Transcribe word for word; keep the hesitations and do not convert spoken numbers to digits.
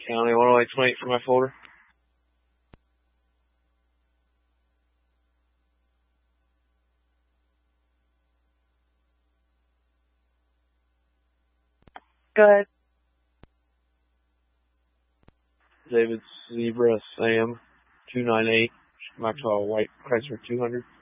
County, one oh eight twenty-eight for my folder. Go ahead. David Zebra Sam, two nine eight, Maxwell White Chrysler two hundred.